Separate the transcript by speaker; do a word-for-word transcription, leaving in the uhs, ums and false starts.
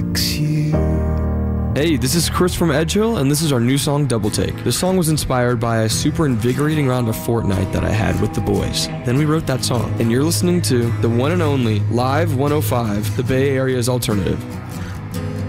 Speaker 1: likes you.
Speaker 2: Hey, this is Chris from Edgehill, and this is our new song, Double Take. This song was inspired by a super invigorating round of Fortnite that I had with the boys. Then we wrote that song, and you're listening to the one and only Live one oh five, the Bay Area's alternative.